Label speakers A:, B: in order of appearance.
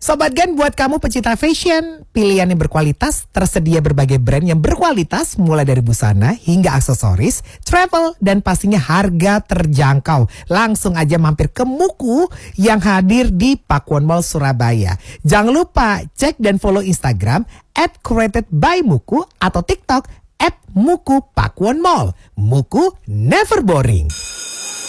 A: Sobat Gen, buat kamu pecinta fashion, pilihan yang berkualitas, tersedia berbagai brand yang berkualitas mulai dari busana hingga aksesoris, travel, dan pastinya harga terjangkau. Langsung aja mampir ke Muku yang hadir di Pakuwon Mall Surabaya. Jangan lupa cek dan follow Instagram @createdbymuku atau TikTok @muku Pakuwon Mall. Muku never boring.